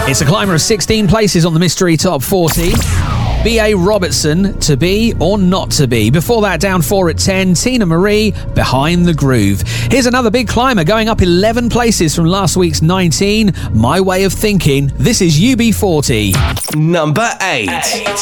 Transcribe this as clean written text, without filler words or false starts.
It's a climber of 16 places on the Mystery Top 40. B.A. Robertson, To Be or Not To Be. Before that, down 4 at 10, Tina Marie, Behind the Groove. Here's another big climber going up 11 places from last week's 19, My Way of Thinking. This is UB40. Number 8.